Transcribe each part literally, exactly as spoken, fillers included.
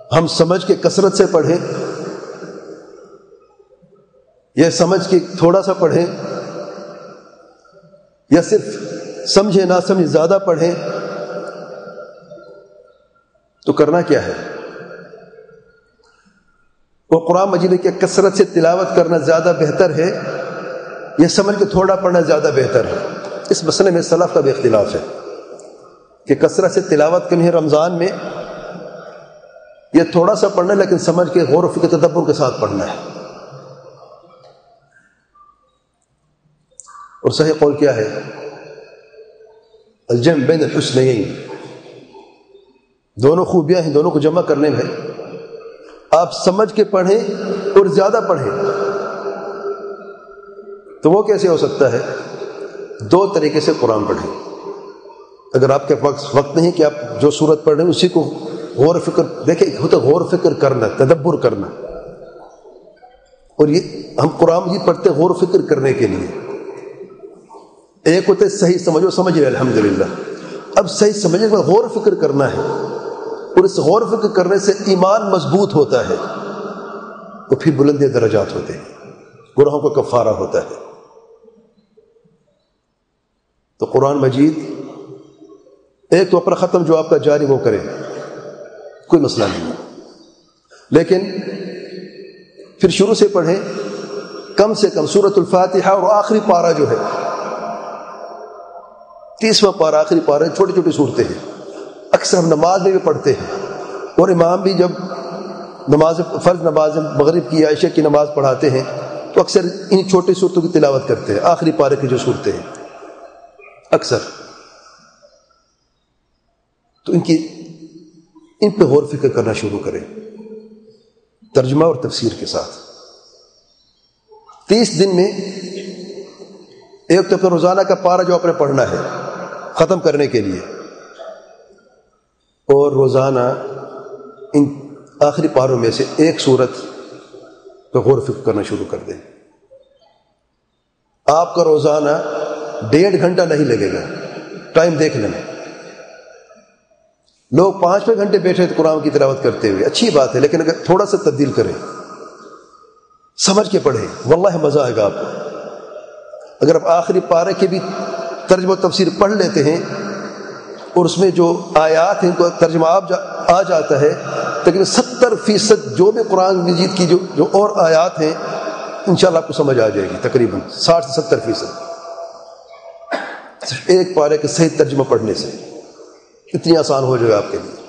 ہم سمجھ کے کثرت سے پڑھیں یا سمجھ کے تھوڑا سا پڑھیں یا صرف سمجھے نہ سمجھے زیادہ پڑھیں، تو کرنا کیا ہے؟ وہ قرآن مجید کی کثرت سے تلاوت کرنا زیادہ بہتر ہے یا سمجھ کے تھوڑا پڑھنا زیادہ بہتر ہے؟ اس مسئلے میں سلف کا بھی اختلاف ہے کہ کثرت سے تلاوت کرنی ہے رمضان میں یا تھوڑا سا پڑھنا ہے لیکن سمجھ کے غور و فکر تدبر کے ساتھ پڑھنا ہے۔ اور صحیح قول کیا ہے؟ الجمع بین الحسنین، دونوں خوبیاں ہیں، دونوں کو جمع کرنے میں آپ سمجھ کے پڑھیں اور زیادہ پڑھیں۔ تو وہ کیسے ہو سکتا ہے؟ دو طریقے سے قرآن پڑھیں۔ اگر آپ کے پاس وقت نہیں کہ آپ جو سورت پڑھ رہے ہیں اسی کو غور و فکر، دیکھیں ہوتا غور و فکر کرنا، تدبر کرنا، اور یہ ہم قرآن مجید پڑھتے غور و فکر کرنے کے لیے۔ ایک ہوتے صحیح سمجھو، سمجھ رہے الحمدللہ، اب صحیح سمجھنے کے بعد غور و فکر کرنا ہے، اور اس غور و فکر کرنے سے ایمان مضبوط ہوتا ہے، تو پھر بلند درجات ہوتے ہیں، گناہوں کا کفارہ ہوتا ہے۔ تو قرآن مجید ایک تو اپنا ختم جو آپ کا جاری وہ کرے، کوئی مسئلہ نہیں ہے، لیکن پھر شروع سے پڑھیں، کم سے کم سورۃ الفاتحہ اور آخری پارہ جو ہے تیسواں پارہ، آخری پارہ، چھوٹی چھوٹی صورتیں ہیں، اکثر ہم نماز میں بھی پڑھتے ہیں، اور امام بھی جب نماز فرض نماز مغرب کی عشاء کی نماز پڑھاتے ہیں تو اکثر ان چھوٹی صورتوں کی تلاوت کرتے ہیں، آخری پارے کی جو صورتیں ہیں اکثر، تو ان کی ان پہ غور فکر کرنا شروع کریں ترجمہ اور تفسیر کے ساتھ۔ تیس دن میں ایک تو پھر روزانہ کا پارہ جو آپ نے پڑھنا ہے ختم کرنے کے لیے، اور روزانہ ان آخری پاروں میں سے ایک سورت پہ غور فکر کرنا شروع کر دیں۔ آپ کا روزانہ ڈیڑھ گھنٹہ نہیں لگے گا، ٹائم دیکھ لینا۔ لوگ پانچ پہ گھنٹے بیٹھے تو قرآن کی تلاوت کرتے ہوئے، اچھی بات ہے، لیکن اگر تھوڑا سا تبدیل کریں، سمجھ کے پڑھیں، واللہ مزہ آئے گا آپ کو۔ اگر آپ آخری پارے کی بھی ترجمہ و تفسیر پڑھ لیتے ہیں اور اس میں جو آیات ہیں ان کو ترجمہ آپ جا آ جاتا ہے، تقریباً ستر فیصد جو بھی قرآن مجید کی جو جو اور آیات ہیں انشاءاللہ آپ کو سمجھ آ جائے گی، تقریباً ساٹھ سے ستر فیصد صرف ایک پارے کے صحیح ترجمہ پڑھنے سے اتنی آسان ہو جائے گا آپ کے لیے۔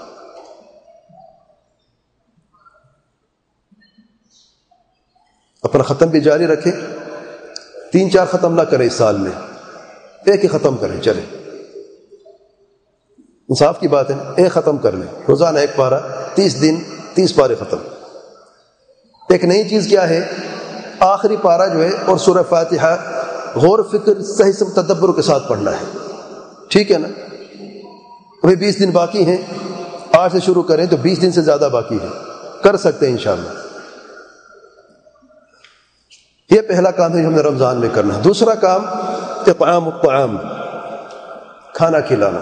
اپنا ختم بھی جاری رکھیں، تین چار ختم نہ کریں اس سال میں، ایک ہی ختم کریں، چلیں، انصاف کی بات ہے، ایک ختم کر لیں، روزانہ ایک پارہ، تیس دن تیس پارے ختم۔ ایک نئی چیز کیا ہے، آخری پارہ جو ہے اور سورہ فاتحہ غور فکر صحیح سے تدبر کے ساتھ پڑھنا ہے، ٹھیک ہے نا؟ ابھی بیس دن باقی ہیں، آج سے شروع کریں تو بیس دن سے زیادہ باقی ہے، کر سکتے ہیں انشاءاللہ۔ یہ پہلا کام ہے جو ہمیں رمضان میں کرنا ہے۔ دوسرا کام اطعام الطعام، کھانا کھلانا،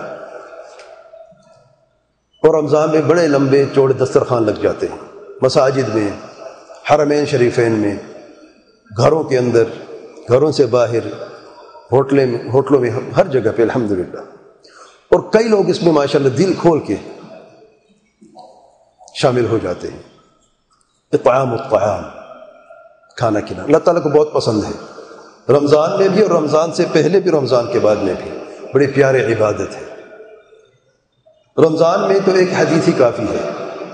اور رمضان میں بڑے لمبے چوڑے دسترخوان لگ جاتے ہیں، مساجد میں، حرمین شریفین میں، گھروں کے اندر، گھروں سے باہر، ہوٹلیں میں ہوٹلوں میں، ہر جگہ پہ الحمدللہ، اور کئی لوگ اس میں ماشاءاللہ دل کھول کے شامل ہو جاتے ہیں۔ اطعام الطعام، کھانا کھلانا اللہ تعالیٰ کو بہت پسند ہے، رمضان میں بھی اور رمضان سے پہلے بھی، رمضان کے بعد میں بھی، بڑی پیاری عبادت ہے۔ رمضان میں تو ایک حدیث ہی کافی ہے،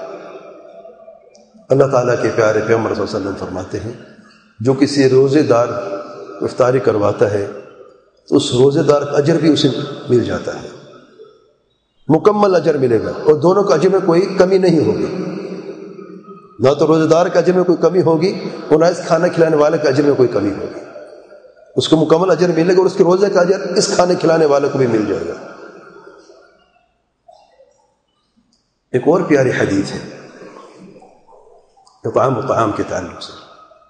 اللہ تعالیٰ کے پیارے پیغمبر صلی اللہ علیہ وسلم فرماتے ہیں جو کسی روزے دار افطاری کرواتا ہے تو اس روزے دار کا اجر بھی اسے مل جاتا ہے، مکمل اجر ملے گا، اور دونوں کا اجر میں کوئی کمی نہیں ہوگی، نہ تو روزے دار کے اجر میں کوئی کمی ہوگی اور نہ اس کھانا کھلانے والے کے اجر میں کوئی کمی ہوگی، اس کو مکمل اجر ملے گا، اور اس کے روزے کا اجر اس کھانے کھلانے والے کو بھی مل جائے گا۔ ایک اور پیاری حدیث ہے اطعام الطعام کے تعلق سے،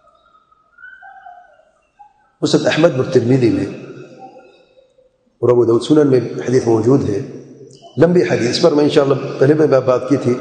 مسند احمد بن ترمذی میں اور ابو داؤد سنن میں حدیث موجود ہے، لمبی حدیث پر میں انشاءاللہ پہلے میں بات کی تھی،